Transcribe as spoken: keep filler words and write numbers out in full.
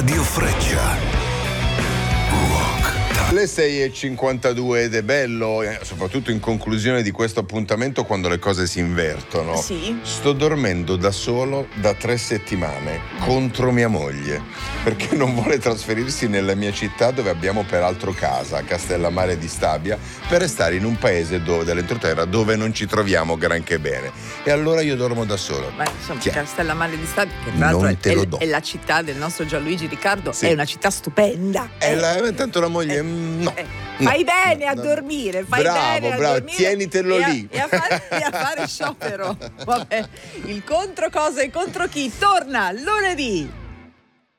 Radio Freccia. Le sei e cinquantadue ed è bello, eh, soprattutto in conclusione di questo appuntamento, quando le cose si invertono. Sì. Sto dormendo da solo da tre settimane contro mia moglie, perché non vuole trasferirsi nella mia città, dove abbiamo peraltro casa, Castellammare di Stabia, per restare in un paese dove, dell'entroterra dove non ci troviamo granché bene. E allora io dormo da solo. Ma insomma, Chi è? Castellammare di Stabia, che tra l'altro Non te è, lo è, do. è la città del nostro Gianluigi Riccardo, Sì. è una città stupenda. E Eh, la, tanto la moglie, eh, mm, no. eh, no, fai bene no, a no. dormire, fai Bravo, bene a bravo, dormire tienitelo e a, lì. e a fare, e a fare sciopero. Vabbè, il contro cosa e contro chi torna lunedì.